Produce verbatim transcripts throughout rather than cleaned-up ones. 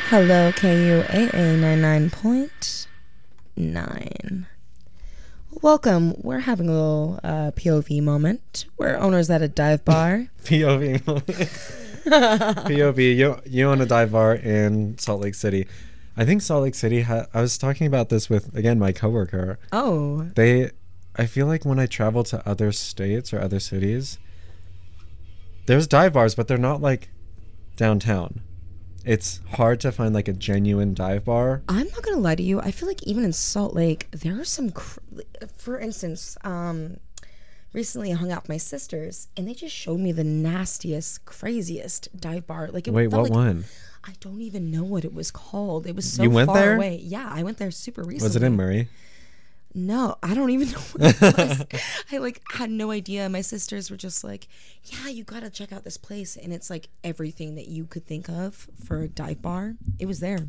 Hello, K U A A ninety-nine point nine. Welcome. We're having a little uh, P O V moment. We're owners at a dive bar. P O V moment. P O V, you, you own a dive bar in Salt Lake City. I think Salt Lake City, ha- I was talking about this with, again, my coworker. Oh. They, I feel like when I travel to other states or other cities, there's dive bars, but they're not like downtown. It's hard to find like a genuine dive bar. I'm not going to lie to you. I feel like even in Salt Lake, there are some, cr- for instance, um, recently I hung out with my sisters and they just showed me the nastiest, craziest dive bar. Like it Wait, felt what like, one? I don't even know what it was called. It was so You went far there? away. Yeah, I went there super recently. Was it in Murray? No, I don't even know what it was. I like had no idea. My sisters were just like, yeah, you gotta check out this place. And it's like everything that you could think of for a dive bar. It was there.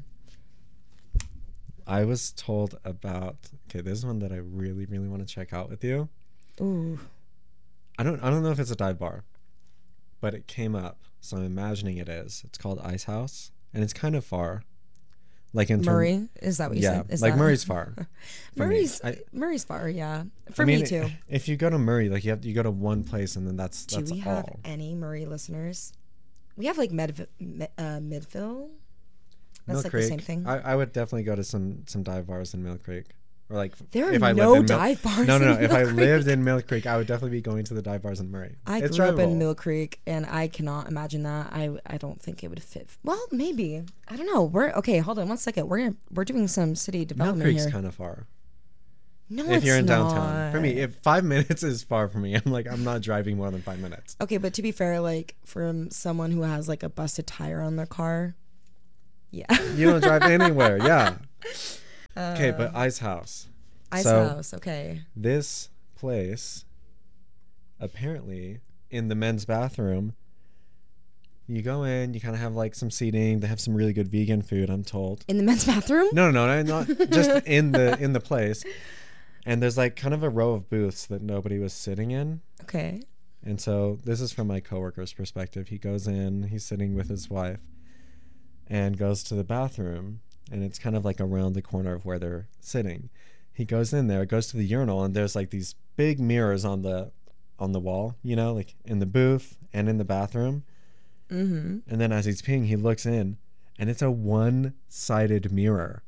I was told about, okay, this is one that I really, really want to check out with you. Ooh. I don't I don't know if it's a dive bar, but it came up, so I'm imagining it is. It's called Ice House, and it's kind of far. Like in term- Murray? Is that what you yeah, said? Is like that- Murray's far. for me. Murray's I, Murray's far, yeah. For I mean, me too. If you go to Murray, like you have you go to one place, and then that's Do that's we all. have any Murray listeners? We have like Medv- Med- uh, Midville. That's Mill like Creek. the same thing. I, I would definitely go to some some dive bars in Mill Creek, or like There are if I no lived in Mill- dive bars No, no, no. in If Mill I Creek. lived in Mill Creek, I would definitely be going to the dive bars in Murray. I it's grew up in drivable. Mill Creek, and I cannot imagine that. I I don't think it would fit. Well, maybe. I don't know. We're okay. Hold on one second. We're gonna, we're doing some city Mill development Creek's here. kind of far. No, If it's you're in not. downtown, for me, if five minutes is far for me, I'm like I'm not driving more than five minutes. Okay, but to be fair, like from someone who has like a busted tire on their car, yeah. You don't drive anywhere, yeah. Okay, but Ice House. Ice So, House. Okay. This place, apparently, in the men's bathroom, you go in, you kind of have like some seating. They have some really good vegan food, I'm told. In the men's bathroom. No, no, no, not just in the in the place. And there's like kind of a row of booths that nobody was sitting in. Okay. And so this is from my coworker's perspective. He goes in, he's sitting with his wife, and goes to the bathroom, and it's kind of like around the corner of where they're sitting. He goes in there, goes to the urinal, and there's like these big mirrors on the on the wall, you know, like in the booth and in the bathroom. Mm-hmm. And then as he's peeing, he looks in, and it's a one-sided mirror.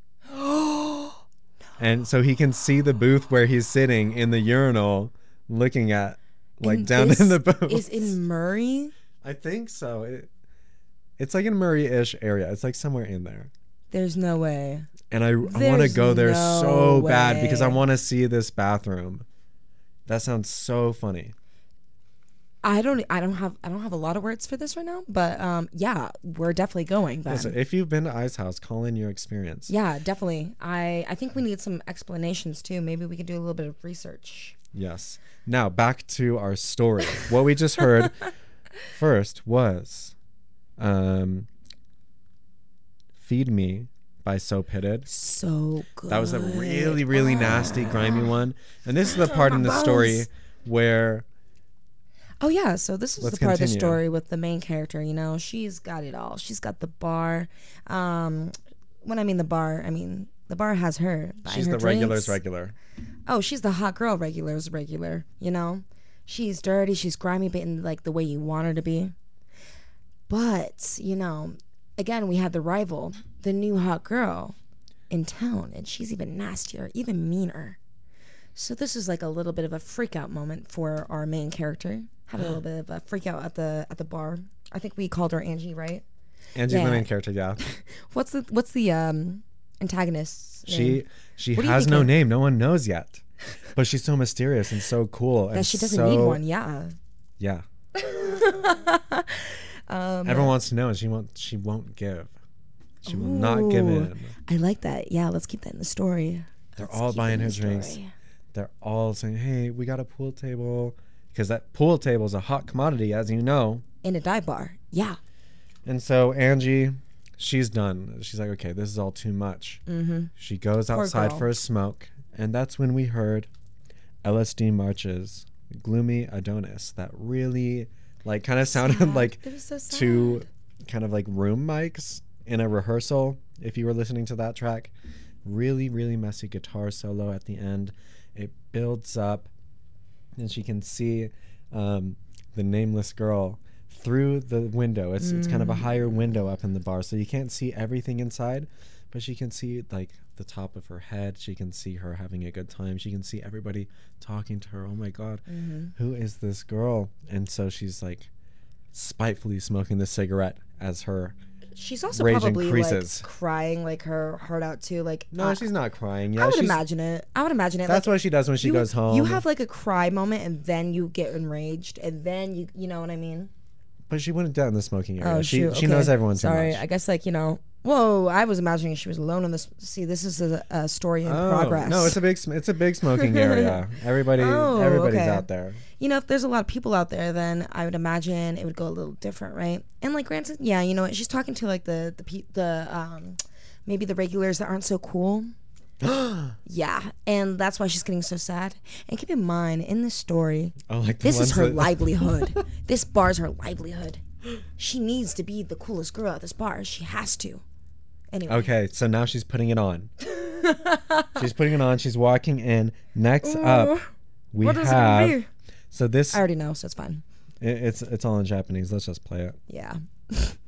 And so he can see the booth where he's sitting in the urinal, looking at like And down this in the booth. Is in Murray. I think so. It, it's like in Murray-ish area. It's like somewhere in there. There's no way. And I, I want to There's go there no so bad because I way. want to see this bathroom. That sounds so funny. I don't. I don't have. I don't have a lot of words for this right now. But um, yeah, we're definitely going. Then. Listen, if you've been to Ice House, call in your experience. Yeah, definitely. I I think we need some explanations too. Maybe we could do a little bit of research. Yes. Now back to our story. What we just heard first was um, Feed Me by So Pitted. So good. That was a really, really nasty, grimy one. And this is the part in the story where... Oh yeah, so this is Let's the part of the continue. story with the main character. You know, she's got it all. She's got the bar. Um, when I mean the bar, I mean the bar has her. buying she's her the regular's drinks. regular. Oh, she's the hot girl regular's regular. You know, she's dirty. She's grimy, but in like the way you want her to be. But you know, again, we had the rival, the new hot girl in town, and she's even nastier, even meaner. So this is like a little bit of a freak out moment for our main character. Had a little bit of a freak out at the at the bar. I think we called her Angie, right? Angie's Yeah. the main character, yeah. What's the what's the um antagonist? She she What do you has think no of- name. No one knows yet. But she's so mysterious and so cool. that and she doesn't so, need one. Yeah. Yeah. Um, Everyone wants to know, and she won't. She won't give. She will not give Ooh, in. I like that. Yeah, let's keep that in the story. They're Let's all keep it buying in her the drinks. story. They're all saying, "Hey, we got a pool table," because that pool table is a hot commodity, as you know. In a dive bar. Yeah. And so Angie, she's done. She's like, "Okay, this is all too much." Mm-hmm. She goes Poor outside girl. for a smoke, and that's when we heard L S D March's "Gloomy Adonis." That really, like, kind of sounded Sad. like It was so sad. two kind of like room mics in a rehearsal, if you were listening to that track, really, really messy guitar solo at the end. It builds up, and she can see um, the nameless girl through the window. It's mm. it's kind of a higher window up in the bar, so you can't see everything inside, but she can see like the top of her head. She can see her having a good time. She can see everybody talking to her. Oh my God, mm-hmm. who is this girl? And so she's like spitefully smoking the cigarette as her she's also rage probably increases. Like crying like her heart out too. Like no, uh, she's not crying. Yeah, I would she's, imagine it. I would imagine it. That's like, what she does when she you, goes home. You have like a cry moment, and then you get enraged, and then you you know what I mean. But she wouldn't do it in the smoking area. Oh, she shoot. she okay. knows everyone too Sorry, much. I guess like you know. Whoa! I was imagining she was alone in this. See, this is a, a story in oh, progress. No, it's a big it's a big smoking area. Everybody oh, everybody's okay. out there. You know, if there's a lot of people out there, then I would imagine it would go a little different, right? And like, granted, yeah, you know what? She's talking to like the the pe- the um maybe the regulars that aren't so cool. Yeah, and that's why she's getting so sad. And keep in mind, in this story, oh, like this is her that- livelihood. This bar's her livelihood. She needs to be the coolest girl at this bar. She has to. Anyway. Okay, so now she's putting it on. She's putting it on. She's walking in. Next Ooh, up, we what is have. It gonna be? So this. I already know, so it's fine. It, it's it's all in Japanese. Let's just play it. Yeah.